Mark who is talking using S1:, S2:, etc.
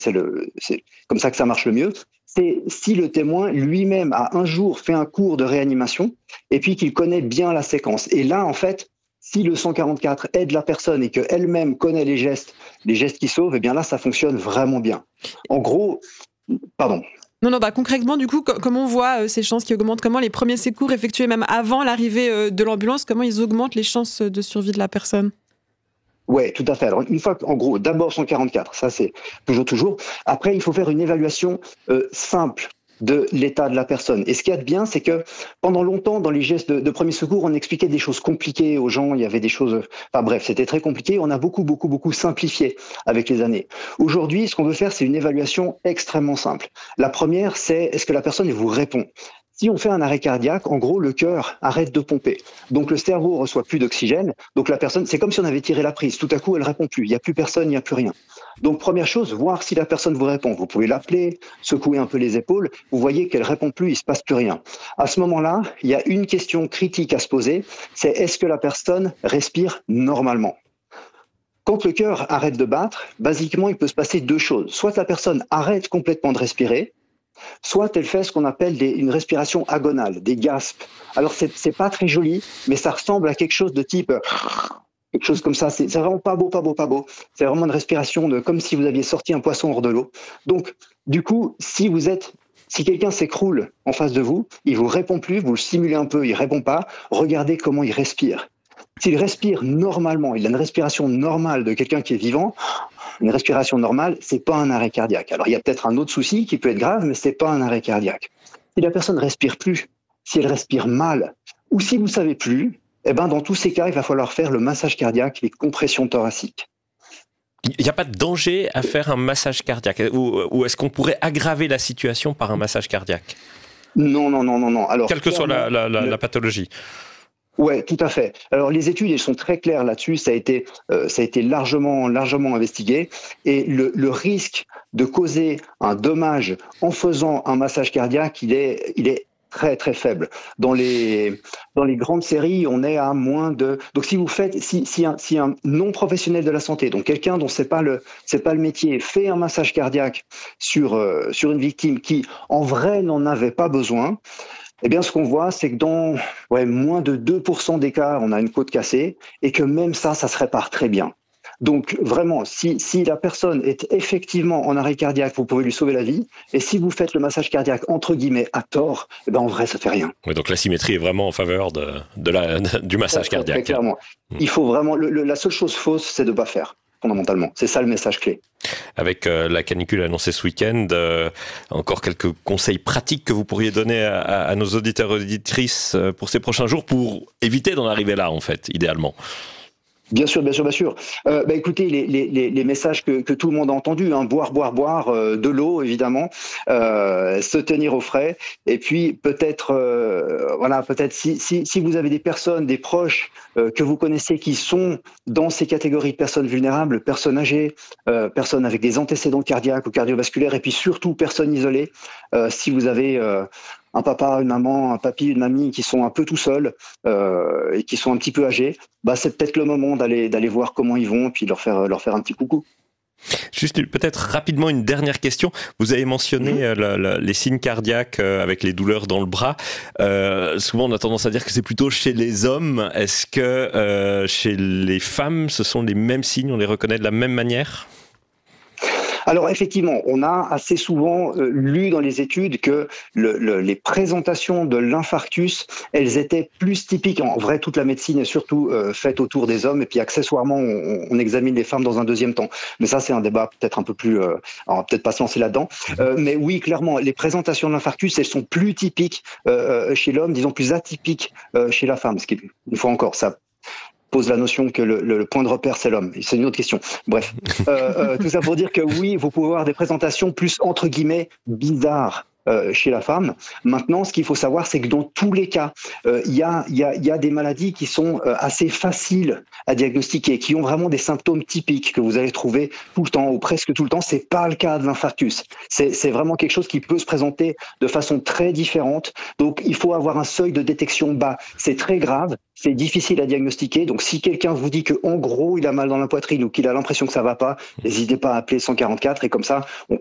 S1: c'est comme ça que ça marche le mieux. C'est si le témoin lui-même a un jour fait un cours de réanimation et puis qu'il connaît bien la séquence. Et là, en fait, si le 144 aide la personne et qu'elle-même connaît les gestes qui sauvent, eh bien là, ça fonctionne vraiment bien. En gros, pardon.
S2: Non, concrètement, du coup, comment on voit ces chances qui augmentent? Comment les premiers secours effectués même avant l'arrivée de l'ambulance, comment ils augmentent les chances de survie de la personne?
S1: Ouais, tout à fait. Alors, une fois qu'en gros, d'abord 144, ça c'est toujours. Après, il faut faire une évaluation simple de l'état de la personne. Et ce qu'il y a de bien, c'est que pendant longtemps, dans les gestes de premier secours, on expliquait des choses compliquées aux gens. Il y avait des choses, enfin bref, c'était très compliqué. On a beaucoup simplifié avec les années. Aujourd'hui, ce qu'on veut faire, c'est une évaluation extrêmement simple. La première, c'est est-ce que la personne vous répond? Si on fait un arrêt cardiaque, en gros, le cœur arrête de pomper. Donc, le cerveau reçoit plus d'oxygène. Donc, la personne, c'est comme si on avait tiré la prise. Tout à coup, elle répond plus. Il n'y a plus personne, il n'y a plus rien. Donc, première chose, voir si la personne vous répond. Vous pouvez l'appeler, secouer un peu les épaules. Vous voyez qu'elle répond plus, il se passe plus rien. À ce moment-là, il y a une question critique à se poser. C'est est-ce que la personne respire normalement? Quand le cœur arrête de battre, basiquement, il peut se passer deux choses. Soit la personne arrête complètement de respirer, soit elle fait ce qu'on appelle une respiration agonale, des gaspes. Alors, c'est pas très joli, mais ça ressemble à quelque chose de type... quelque chose comme ça. C'est vraiment pas beau. C'est vraiment une respiration comme si vous aviez sorti un poisson hors de l'eau. Donc, du coup, si quelqu'un s'écroule en face de vous, il vous répond plus, vous le simulez un peu, il répond pas, regardez comment il respire. S'il respire normalement, il a une respiration normale de quelqu'un qui est vivant, une respiration normale, c'est pas un arrêt cardiaque. Alors, il y a peut-être un autre souci qui peut être grave, mais c'est pas un arrêt cardiaque. Si la personne respire plus, si elle respire mal, ou si vous savez plus, eh ben, dans tous ces cas, il va falloir faire le massage cardiaque, les compressions thoraciques.
S3: Il n'y a pas de danger à faire un massage cardiaque? Ou est-ce qu'on pourrait aggraver la situation par un massage cardiaque?
S1: Non. Alors,
S3: quelle que soit la pathologie.
S1: Ouais, tout à fait. Alors les études, elles sont très claires là-dessus. Ça a été largement investigué. Et le risque de causer un dommage en faisant un massage cardiaque, il est très très faible. Dans les grandes séries, on est à moins de. Donc si vous faites, si un non professionnel de la santé, donc quelqu'un dont c'est pas le métier, fait un massage cardiaque sur une victime qui en vrai n'en avait pas besoin. Eh bien, ce qu'on voit, c'est que dans moins de 2% des cas, on a une côte cassée et que même ça se répare très bien. Donc, vraiment, si la personne est effectivement en arrêt cardiaque, vous pouvez lui sauver la vie. Et si vous faites le massage cardiaque, entre guillemets, à tort, eh ben, en vrai, ça fait rien.
S3: Oui, donc la symétrie est vraiment en faveur du massage cardiaque.
S1: Très clairement. Il faut vraiment, la seule chose fausse, c'est de ne pas faire. Fondamentalement. C'est ça le message clé.
S3: Avec la canicule annoncée ce week-end, encore quelques conseils pratiques que vous pourriez donner à nos auditeurs et auditrices pour ces prochains jours pour éviter d'en arriver là, en fait, idéalement.
S1: Bien sûr. Écoutez, les messages que tout le monde a entendus, hein, boire, de l'eau évidemment, se tenir au frais, et puis peut-être si vous avez des personnes, des proches que vous connaissez qui sont dans ces catégories de personnes vulnérables, personnes âgées, personnes avec des antécédents cardiaques ou cardiovasculaires, et puis surtout personnes isolées, si vous avez un papa, une maman, un papy, une mamie qui sont un peu tout seuls et qui sont un petit peu âgés, c'est peut-être le moment d'aller voir comment ils vont et puis leur faire un petit coucou.
S3: Juste peut-être rapidement une dernière question. Vous avez mentionné les signes cardiaques avec les douleurs dans le bras. Souvent on a tendance à dire que c'est plutôt chez les hommes. Est-ce que chez les femmes ce sont les mêmes signes, on les reconnaît de la même manière ?
S1: Alors effectivement, on a assez souvent lu dans les études que les présentations de l'infarctus, elles étaient plus typiques. En vrai, toute la médecine est surtout faite autour des hommes, et puis accessoirement, on examine les femmes dans un deuxième temps. Mais ça, c'est un débat peut-être un peu plus... on va peut-être pas se lancer là-dedans. Mais oui, clairement, les présentations de l'infarctus, elles sont plus typiques chez l'homme, disons plus atypiques chez la femme. Ce qui, une fois encore, ça pose la notion que le point de repère, c'est l'homme. C'est une autre question. Bref, tout ça pour dire que oui, vous pouvez avoir des présentations plus, entre guillemets, bizarres chez la femme. Maintenant, ce qu'il faut savoir, c'est que dans tous les cas, il y a des maladies qui sont assez faciles à diagnostiquer, qui ont vraiment des symptômes typiques que vous allez trouver tout le temps ou presque tout le temps. C'est pas le cas de l'infarctus. C'est vraiment quelque chose qui peut se présenter de façon très différente. Donc, il faut avoir un seuil de détection bas. C'est très grave, c'est difficile à diagnostiquer. Donc, si quelqu'un vous dit que en gros, il a mal dans la poitrine ou qu'il a l'impression que ça va pas, n'hésitez pas à appeler 144 et comme ça, on